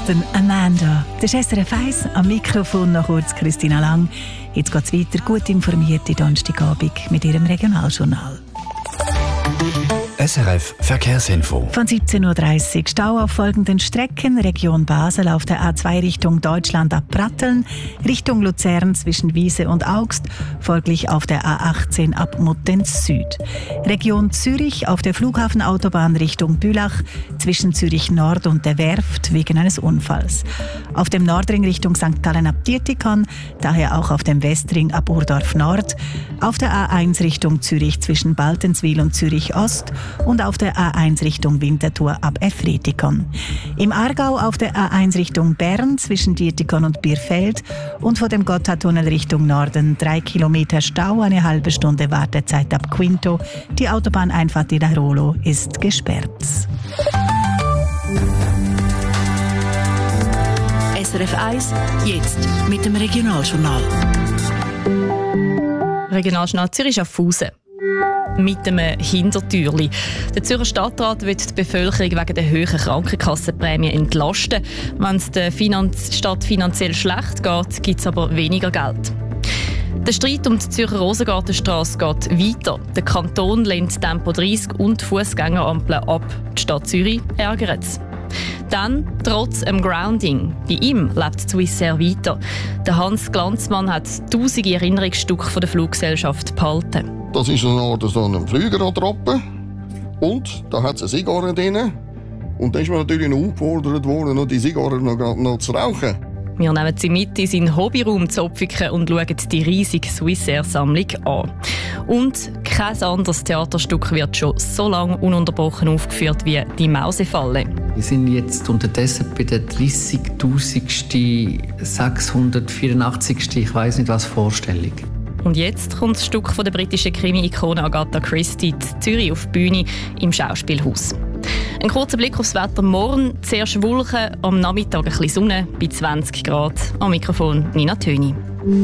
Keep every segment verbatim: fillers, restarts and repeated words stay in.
Boston Amanda. Das ist S R F eins, am Mikrofon noch kurz Christina Lang. Jetzt geht es weiter, gut informierte Donnerstagabend mit ihrem Regionaljournal. S R F Verkehrsinfo. Von siebzehn Uhr dreißig Stau auf folgenden Strecken: Region Basel auf der A zwei Richtung Deutschland ab Pratteln, Richtung Luzern zwischen Wiese und Augst, folglich auf der A achtzehn ab Muttenz Süd. Region Zürich auf der Flughafenautobahn Richtung Bülach zwischen Zürich Nord und der Werft wegen eines Unfalls. Auf dem Nordring Richtung Sankt Gallen ab Dietikon, daher auch auf dem Westring ab Urdorf Nord, auf der A eins Richtung Zürich zwischen Baltenswil und Zürich Ost und auf der A eins Richtung Winterthur ab Efretikon. Im Aargau auf der A eins Richtung Bern zwischen Dietikon und Bierfeld und vor dem Gotthardtunnel Richtung Norden drei Kilometer Stau, eine halbe Stunde Wartezeit ab Quinto. Die Autobahneinfahrt in Airolo ist gesperrt. S R F eins, jetzt mit dem Regionaljournal. Regionaljournal Zürich Schaffhausen. Mit einem Hintertürli. Der Zürcher Stadtrat will die Bevölkerung wegen der hohen Krankenkassenprämie entlasten. Wenn es der Finanz- Stadt finanziell schlecht geht, gibt es aber weniger Geld. Der Streit um die Zürcher Rosengartenstrasse geht weiter. Der Kanton lehnt Tempo dreißig und Fußgängerampeln ab. Die Stadt Zürich ärgert es. Dann, trotz dem Grounding, bei ihm lebt Swissair weiter. Der Hans Glanzmann hat tausende Erinnerungsstücke von der Fluggesellschaft behalten. Das ist eine Art so eine Flügerattrappe. Und da hat es eine Zigarre drin. Und da ist man natürlich noch aufgefordert worden, noch die Zigarre noch, noch zu rauchen. Wir nehmen sie mit in seinen Hobbyraum Zopfiken und schauen die riesige Swissair-Sammlung an. Und kein anderes Theaterstück wird schon so lange ununterbrochen aufgeführt wie «Die Mausefalle». Wir sind jetzt unterdessen bei der dreißigtausendsten, sechshundertvierundachtzigsten, ich weiss nicht was, Vorstellung. Und jetzt kommt das Stück von der britischen Krimi-Ikone Agatha Christie, die Zürich auf die Bühne im Schauspielhaus. Ein kurzer Blick aufs Wetter morgen. Zuerst Wolken, am Nachmittag ein bisschen Sonne bei zwanzig Grad. Am Mikrofon Nina Töni.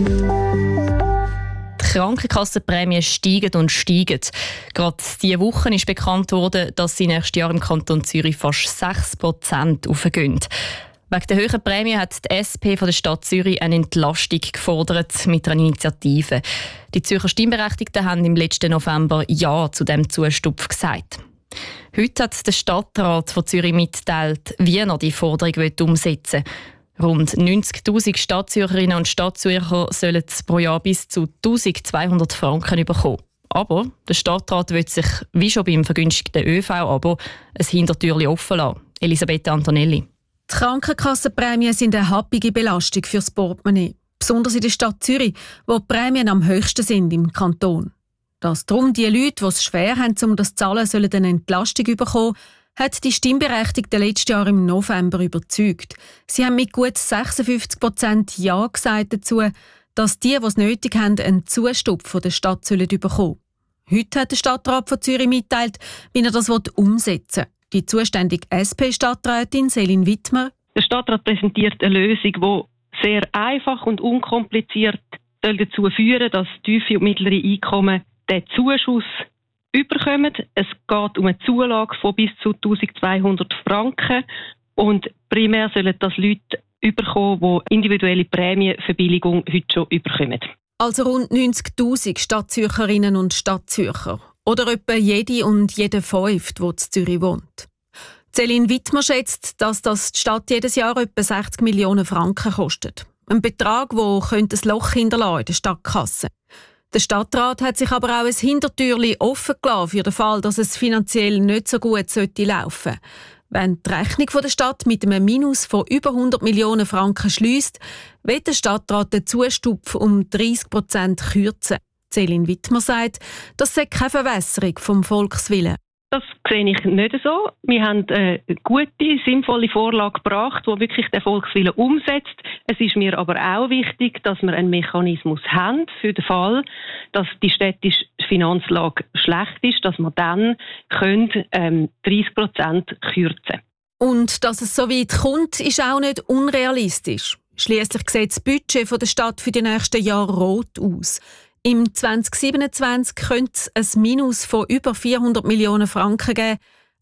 Die Krankenkassenprämien steigen und steigen. Gerade diese Woche ist bekannt worden, dass sie nächstes Jahr im Kanton Zürich fast sechs Prozent aufgehen. Wegen der hohen Prämie hat die S P von der Stadt Zürich eine Entlastung gefordert mit einer Initiative. Die Zürcher Stimmberechtigten haben im letzten November Ja zu diesem Zustupf gesagt. Heute hat der Stadtrat von Zürich mitgeteilt, wie er die Forderung umsetzen will. Rund neunzigtausend Stadtzürcherinnen und Stadtzürcher sollen pro Jahr bis zu eintausendzweihundert Franken bekommen. Aber der Stadtrat will sich, wie schon beim vergünstigten Ö V-Abo, ein Hintertürchen offen lassen. Elisabeth Antonelli. Die Krankenkassenprämien sind eine happige Belastung für das Portemonnaie. Besonders in der Stadt Zürich, wo die Prämien am höchsten sind im Kanton. Dass darum die Leute, die es schwer haben, um das zu zahlen, sollen eine Entlastung bekommen, hat die Stimmberechtigten letztes Jahr im November überzeugt. Sie haben mit gut sechsundfünfzig Prozent Ja gesagt dazu, dass die, die es nötig haben, einen Zustupf von der Stadt sollen bekommen. Heute hat der Stadtrat von Zürich mitgeteilt, wie er das umsetzen will. Die zuständige S P-Stadträtin Selin Wittmer. Der Stadtrat präsentiert eine Lösung, die sehr einfach und unkompliziert soll dazu führen, dass tiefe und mittlere Einkommen den Zuschuss überkommen. Es geht um eine Zulage von bis zu eintausendzweihundert Franken und primär sollen das Leute überkommen, die individuelle Prämienverbilligung heute schon überkommen. Also rund neunzigtausend Stadtzürcherinnen und Stadtzürcher. Oder etwa jede und jede Fünfte, die in Zürich wohnt. Selin Wittmer schätzt, dass das die Stadt jedes Jahr etwa sechzig Millionen Franken kostet. Ein Betrag, der ein Loch hinterlassen in der Stadtkasse. Der Stadtrat hat sich aber auch ein Hintertürchen offen gelassen für den Fall, dass es finanziell nicht so gut sollte laufen. Wenn die Rechnung der Stadt mit einem Minus von über hundert Millionen Franken schliesst, will der Stadtrat den Zustupf um dreißig Prozent kürzen. Selin Wittmer sagt, das sei keine Verwässerung vom Volkswillen. Das sehe ich nicht so. Wir haben eine gute, sinnvolle Vorlage gebracht, die wirklich den Volkswillen umsetzt. Es ist mir aber auch wichtig, dass wir einen Mechanismus haben für den Fall, dass die städtische Finanzlage schlecht ist, dass wir dann können, ähm, dreißig Prozent kürzen. Und dass es so weit kommt, ist auch nicht unrealistisch. Schliesslich sieht das Budget der Stadt für die nächsten Jahre rot aus. Im zwanzig siebenundzwanzig könnte es ein Minus von über vierhundert Millionen Franken geben,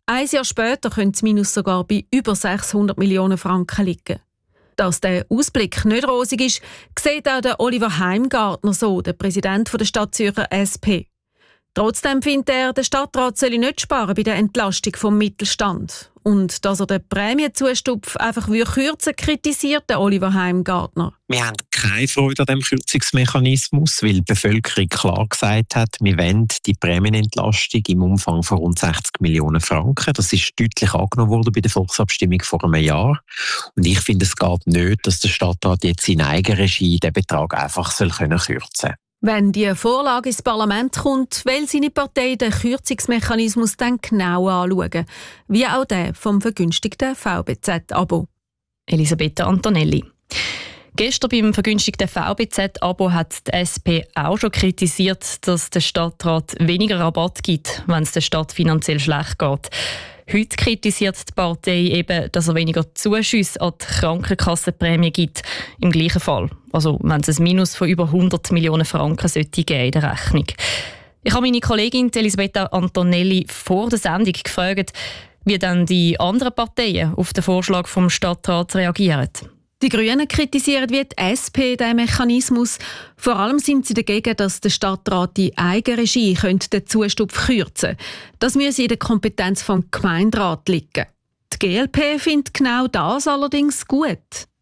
Ein Jahr später könnte das Minus sogar bei über sechshundert Millionen Franken liegen. Dass der Ausblick nicht rosig ist, sieht auch der Oliver Heimgartner so, der Präsident der Stadt Zürcher S P. Trotzdem findet er, der Stadtrat solle nicht sparen bei der Entlastung vom Mittelstand. Und dass er den Prämienzustupf einfach kürzen, kritisiert der Oliver Heimgartner. Wir haben keine Freude an diesem Kürzungsmechanismus, weil die Bevölkerung klar gesagt hat, wir wollen die Prämienentlastung im Umfang von rund sechzig Millionen Franken. Das ist deutlich angenommen worden bei der Volksabstimmung vor einem Jahr. Und ich finde, es geht nicht, dass der Stadtrat jetzt in Eigenregie den Betrag einfach soll können kürzen. Wenn die Vorlage ins Parlament kommt, will seine Partei den Kürzungsmechanismus dann genau anschauen. Wie auch der vom vergünstigten V B Z-Abo. Elisabetta Antonelli. Gestern beim vergünstigten V B Z-Abo hat die S P auch schon kritisiert, dass der Stadtrat weniger Rabatt gibt, wenn es der Stadt finanziell schlecht geht. Heute kritisiert die Partei eben, dass er weniger Zuschüsse an die Krankenkassenprämie gibt. Im gleichen Fall. Also wenn es ein Minus von über hundert Millionen Franken sollte geben in der Rechnung. Ich habe meine Kollegin Elisabetta Antonelli vor der Sendung gefragt, wie dann die anderen Parteien auf den Vorschlag vom Stadtrat reagieren. Die Grünen kritisieren wie die S P den Mechanismus. Vor allem sind sie dagegen, dass der Stadtrat die Eigenregie den Zustupf kürzen könnte. Das müsse in der Kompetenz vom Gemeinderat liegen. Die G L P findet genau das allerdings gut.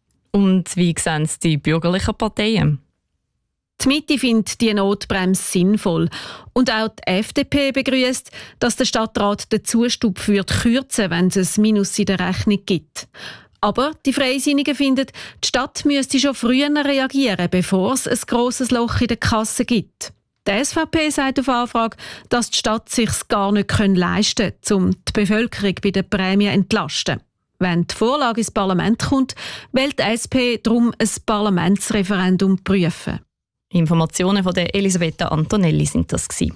Und wie sehen es die bürgerlichen Parteien? Die Mitte findet die Notbremse sinnvoll. Und auch die F D P begrüßt, dass der Stadtrat den Zustupf kürzen würde, wenn es ein Minus in der Rechnung gibt. Aber die Freisinnigen finden, die Stadt müsste schon früher reagieren, bevor es ein grosses Loch in der Kasse gibt. Die S V P sagt auf Anfrage, dass die Stadt sich gar nicht leisten kann, um die Bevölkerung bei den Prämien zu entlasten. Wenn die Vorlage ins Parlament kommt, will die S P darum ein Parlamentsreferendum prüfen. Informationen von der Elisabetta Antonelli sind das gewesen.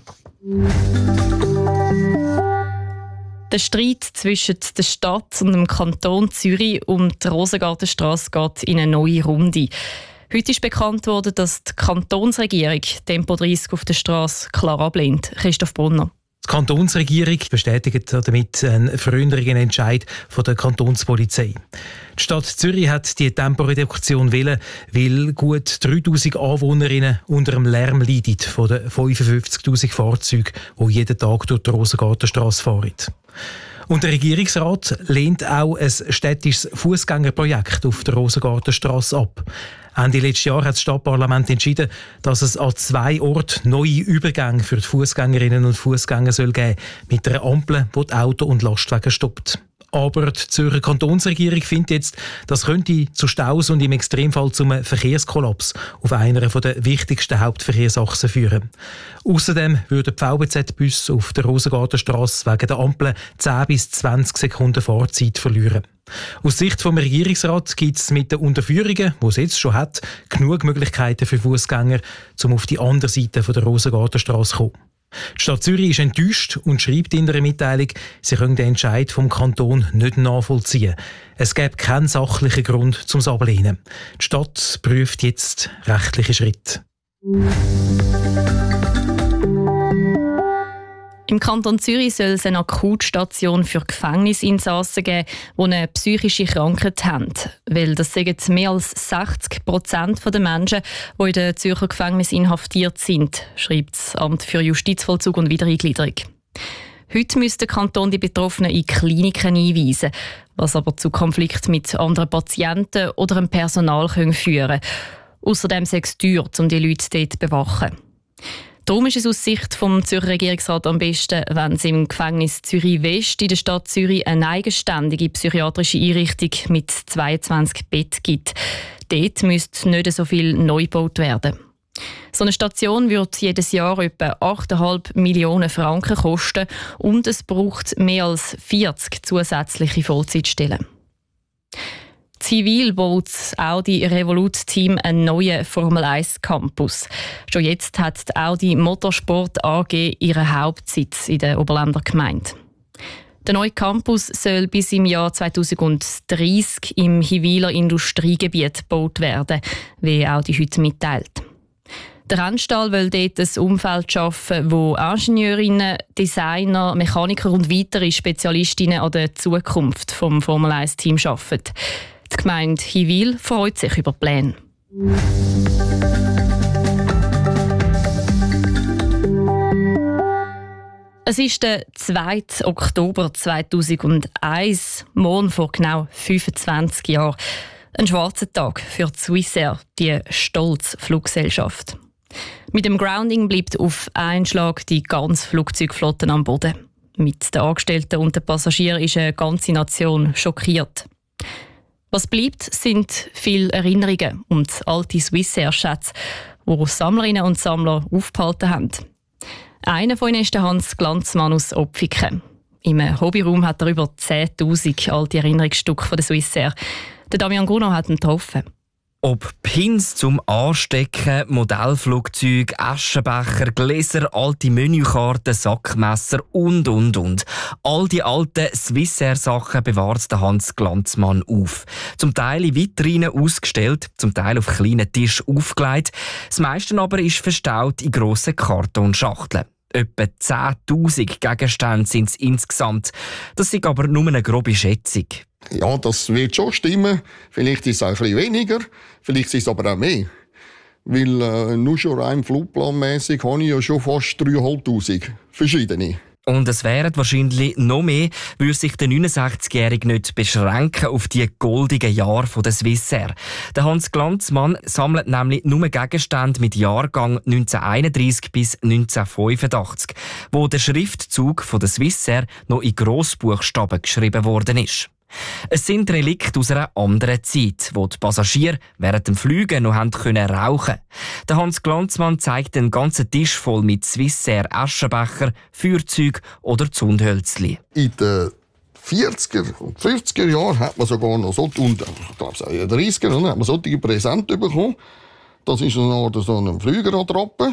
Der Streit zwischen der Stadt und dem Kanton Zürich um die Rosengartenstrasse geht in eine neue Runde. Heute ist bekannt worden, dass die Kantonsregierung Tempo dreissig auf der Strasse klar ablehnt. Christoph Brunner. Die Kantonsregierung bestätigt damit einen früheren Entscheid von der Kantonspolizei. Die Stadt Zürich hat die Temporeduktion wollen, weil gut dreitausend Anwohnerinnen unter dem Lärm leiden von den fünfundfünfzigtausend Fahrzeugen, die jeden Tag durch die Rosengartenstrasse fahren. Und der Regierungsrat lehnt auch ein städtisches Fußgängerprojekt auf der Rosengartenstrasse ab. Ende letzten Jahr hat das Stadtparlament entschieden, dass es an zwei Orten neue Übergänge für die Fußgängerinnen und Fußgänger soll geben, mit einer Ampel, die die Auto- und Lastwagen stoppt. Aber die Zürcher Kantonsregierung findet jetzt, das könnte zu Staus und im Extremfall zum Verkehrskollaps auf einer der wichtigsten Hauptverkehrsachsen führen. Außerdem würden die V B Z-Busse auf der Rosengartenstrasse wegen der Ampel zehn bis zwanzig Sekunden Fahrzeit verlieren. Aus Sicht des Regierungsrats gibt es mit den Unterführungen, die es jetzt schon hat, genug Möglichkeiten für Fußgänger, um auf die andere Seite der Rosengartenstrasse zu kommen. Die Stadt Zürich ist enttäuscht und schreibt in einer Mitteilung, sie können den Entscheid vom Kanton nicht nachvollziehen. Es gäbe keinen sachlichen Grund zum Ablehnen. Die Stadt prüft jetzt rechtliche Schritte. Im Kanton Zürich soll es eine Akutstation für Gefängnisinsassen geben, die eine psychische Krankheit haben. Weil das sagen mehr als sechzig Prozent der Menschen, die in den Zürcher Gefängnissen inhaftiert sind, schreibt das Amt für Justizvollzug und Wiedereingliederung. Heute müsste der Kanton die Betroffenen in Kliniken einweisen, was aber zu Konflikten mit anderen Patienten oder dem Personal führen könnte. Außerdem sei es teuer, um die Leute dort zu bewachen. Darum ist es aus Sicht des Zürcher Regierungsrats am besten, wenn es im Gefängnis Zürich-West in der Stadt Zürich eine eigenständige psychiatrische Einrichtung mit zweiundzwanzig Betten gibt. Dort müsste nicht so viel neu gebaut werden. So eine Station wird jedes Jahr etwa acht Komma fünf Millionen Franken kosten und es braucht mehr als vierzig zusätzliche Vollzeitstellen. Zivil baut das Audi Revolut-Team einen neuen Formel eins Campus. Schon jetzt hat die Audi Motorsport A G ihren Hauptsitz in der Oberländer Gemeinde. Der neue Campus soll bis im Jahr zweitausenddreissig im Hiwiler Industriegebiet gebaut werden, wie Audi heute mitteilt. Der Rennstall will dort ein Umfeld schaffen, wo Ingenieurinnen, Designer, Mechaniker und weitere Spezialistinnen an der Zukunft des Formel eins Teams arbeiten. Die Gemeinde Hiwil freut sich über die Pläne. Es ist der zweite Oktober zweitausendeins, morgen vor genau fünfundzwanzig Jahren. Ein schwarzer Tag für die Swissair, die stolze Fluggesellschaft. Mit dem Grounding bleibt auf einen Schlag die ganze Flugzeugflotte am Boden. Mit den Angestellten und den Passagieren ist eine ganze Nation schockiert. Was bleibt, sind viele Erinnerungen und alte Swissair-Schätze, die Sammlerinnen und Sammler aufgehalten haben. Einer von ihnen ist der Hans Glanzmann aus Opfiken. Im Hobbyraum hat er über zehntausend alte Erinnerungsstücke von der Swissair. Der Damian Gruno hat ihn getroffen. Ob Pins zum Anstecken, Modellflugzeuge, Aschenbecher, Gläser, alte Menükarten, Sackmesser und, und, und. All die alten Swissair-Sachen bewahrt der Hans Glanzmann auf. Zum Teil in Vitrinen ausgestellt, zum Teil auf kleinen Tisch aufgelegt. Das meiste aber ist verstaut in grossen Kartonschachteln. Etwa zehntausend Gegenstände sind es insgesamt. Das ist aber nur eine grobe Schätzung. Ja, das wird schon stimmen. Vielleicht ist es auch ein bisschen weniger, vielleicht ist es aber auch mehr. Weil äh, nur schon rein flugplanmässig habe ich ja schon fast dreitausendfünfhundert verschiedene. Und es wären wahrscheinlich noch mehr, würde sich der neunundsechzigjährige nicht beschränken auf die goldigen Jahre der Swissair. Der Hans Glanzmann sammelt nämlich nur Gegenstände mit Jahrgang neunzehnhunderteinunddreissig bis neunzehnhundertfünfundachtzig, wo der Schriftzug von der Swissair noch in Grossbuchstaben geschrieben worden ist. Es sind Relikte aus einer anderen Zeit, wo die Passagiere während dem Fliegen noch haben können rauchen. Der Hans Glanzmann zeigt einen ganzen Tisch voll mit Swissair Aschenbecher, Feuerzeug oder Zündhölzli. In den vierziger und fünfziger Jahren hat man sogar noch so, und ich glaube auch in den dreißiger hat man solche Präsente bekommen. Das ist eine Art so ein Flügerattrappe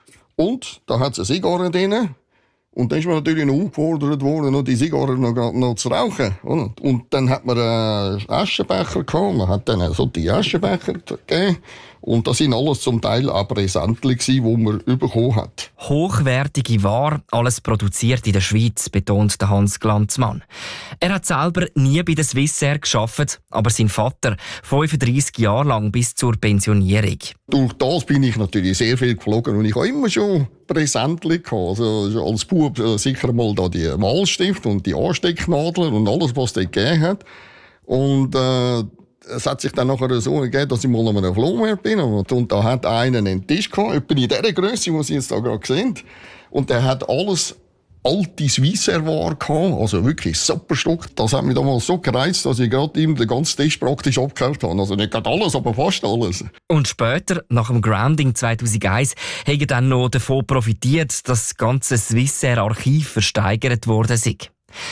und da hat es eine Zigarre drin. Und dann ist man natürlich noch aufgefordert worden, noch die Zigarren noch, noch zu rauchen. Oder? Und dann hat man einen Aschenbecher gehabt, man hat dann so die Aschenbecher gegeben. Und das sind alles zum Teil auch Präsentchen, die man bekommen hat. Hochwertige Ware, alles produziert in der Schweiz, betont der Hans Glanzmann. Er hat selber nie bei der Swissair gearbeitet, aber sein Vater fünfunddreissig Jahre lang bis zur Pensionierung. Durch das bin ich natürlich sehr viel geflogen und ich habe immer schon Präsentchen gehabt. Also als Bub sicher mal da die Malstift und die Anstecknadeln und alles, was es dort gegeben hat. Und äh, es hat sich dann nachher so gegeben, dass ich mal an einem Flohmarkt bin. Und da hat einer einen Tisch gehabt, etwa in dieser Grösse, die Sie jetzt da gerade sehen. Und der hat alles alte Swissair-Ware gehabt, also wirklich super Stück. Das hat mich damals so gereizt, dass ich gerade ihm den ganzen Tisch praktisch abgekauft habe. Also nicht gerade alles, aber fast alles. Und später, nach dem Grounding zweitausendeins, hat er dann noch davon profitiert, dass das ganze Swissair-Archiv versteigert worden ist.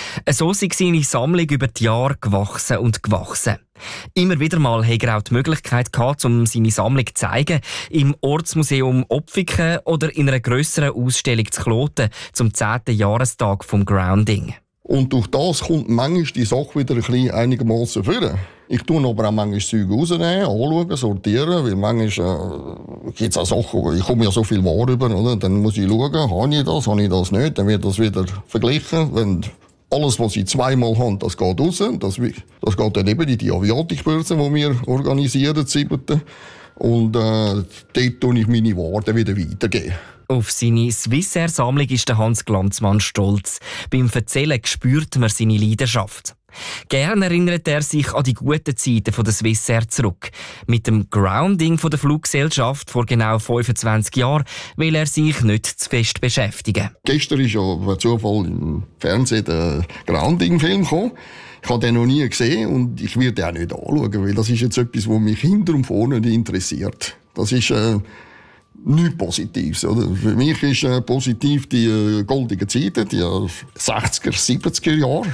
So sei seine Sammlung über die Jahre gewachsen und gewachsen. Immer wieder mal hatte er auch die Möglichkeit gehabt, um seine Sammlung zu zeigen, im Ortsmuseum Opfiken oder in einer grösseren Ausstellung zu Kloten zum zehnten Jahrestag vom Grounding. Und durch das kommt manchmal die Sache wieder ein bisschen einigermaßen vor. Ich tue aber auch manchmal Zeug rausnehmen, anschauen, sortieren, weil manchmal äh, gibt es auch Sachen, ich komme ja so viel Ware über, oder? Dann muss ich schauen, habe ich das, habe ich das nicht, dann wird das wieder verglichen. Wenn alles, was ich zweimal habe, das geht raus. Das, das geht dann eben in die Aviatikbörse, die wir organisieren, siebten. Und äh, dort tue ich meine Ware wieder weitergeben. Auf seine Swissair-Sammlung ist der Hans Glanzmann stolz. Beim Erzählen spürt man seine Leidenschaft. Gern erinnert er sich an die guten Zeiten von der Swissair zurück. Mit dem Grounding von der Fluggesellschaft vor genau fünfundzwanzig Jahren will er sich nicht zu fest beschäftigen. Gestern ist ja per Zufall im Fernsehen der Grounding-Film gekommen. Ich habe den noch nie gesehen und ich werde den auch nicht anschauen, weil das ist jetzt etwas, was mich hinter und vorne nicht interessiert. Das ist äh, nichts Positives. Oder? Für mich ist äh, positiv die äh, goldenen Zeiten, die äh, sechziger, siebziger Jahre,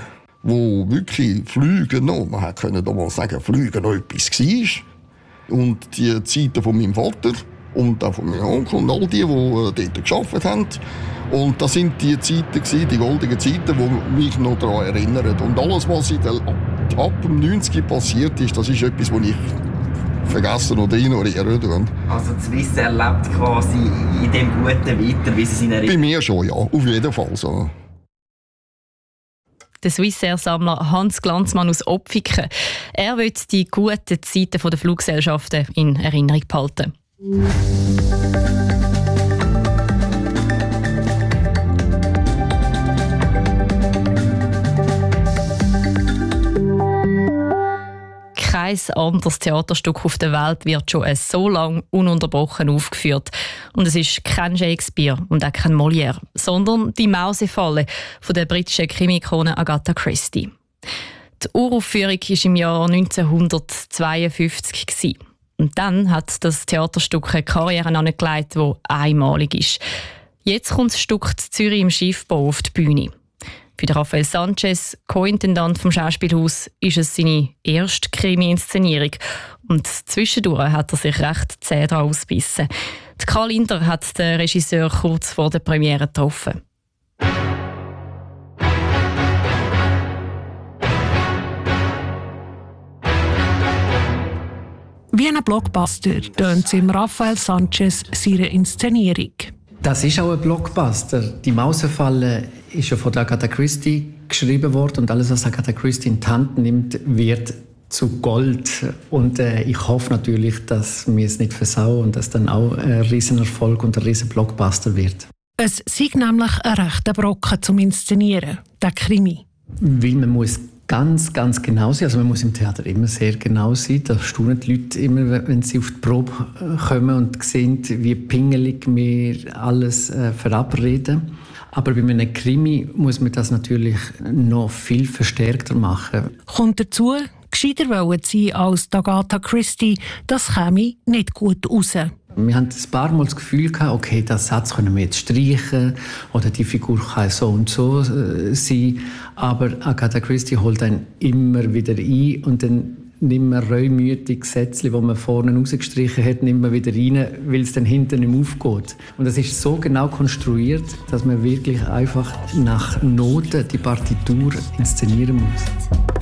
wo wirklich Flüge noch, man konnte damals sagen, Flüge noch etwas war. Und die Zeiten von meinem Vater und auch von meinem Onkel und all die, die äh, dort gearbeitet haben. Und das sind die Zeiten, die goldenen Zeiten, die mich noch daran erinnern. Und alles, was in der, ab, ab dem neunziger passiert ist, das ist etwas, was ich vergessen oder ignorieren tun. Also die Swissair lebt quasi in dem Guten weiter, wie sie es in Erinnerung. Bei mir schon, ja, auf jeden Fall so. Der Swissair-Sammler Hans Glanzmann aus Opfiken. Er will die guten Zeiten der Fluggesellschaften in Erinnerung behalten. Kein anderes Theaterstück auf der Welt wird schon so lange ununterbrochen aufgeführt. Und es ist kein Shakespeare und auch kein Molière, sondern die Mausefalle von der britischen Krimi-Ikone Agatha Christie. Die Uraufführung war im Jahr neunzehnhundertzweiundfünfzig. Und dann hat das Theaterstück eine Karriere angelegt, die einmalig ist. Jetzt kommt das Stück in Zürich im Schiffbau auf die Bühne. Für Rafael Sanchez, Co-Intendant vom Schauspielhaus, ist es seine erste Krimi-Inszenierung. Und zwischendurch hat er sich recht zäh daran ausgebissen. Die Karl Inter hat den Regisseur kurz vor der Premiere getroffen. Wie ein Blockbuster tönt es im Rafael Sanchez seine Inszenierung. Das ist auch ein Blockbuster. Die Mausefalle ist ja von Agatha Christie geschrieben worden und alles, was Agatha Christie in die Hand nimmt, wird zu Gold. Und äh, ich hoffe natürlich, dass wir es nicht versauen und dass dann auch ein Riesenerfolg und ein riesen Blockbuster wird. Es sei nämlich ein rechter Brocken zum Inszenieren, der Krimi. Weil man muss ganz, ganz genau sein. Also man muss im Theater immer sehr genau sein. Da staunen die Leute immer, wenn sie auf die Probe kommen und sehen, wie pingelig wir alles äh, verabreden. Aber bei einem Krimi muss man das natürlich noch viel verstärkter machen. Kommt dazu, gescheiter wollen sie als Agatha Christie, das käme nicht gut raus. Wir hatten ein paar Mal das Gefühl, okay, diesen Satz können wir jetzt streichen oder die Figur kann so und so äh, sein. Aber Agatha Christie holt einen immer wieder ein und dann nimmt man reumütige Sätze, die man vorne rausgestrichen hat, nimmt man wieder rein, weil es dann hinten nicht mehr aufgeht. Und das ist so genau konstruiert, dass man wirklich einfach nach Noten die Partitur inszenieren muss.